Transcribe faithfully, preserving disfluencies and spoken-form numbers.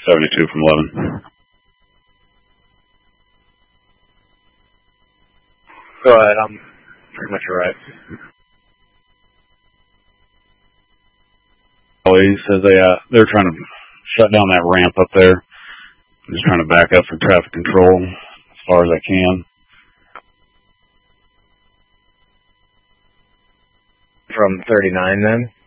seventy-two from eleven. Go ahead, I'm pretty much right. He says they, uh, they're trying to shut down that ramp up there. I'm just trying to back up for traffic control as far as I can. From thirty-nine then?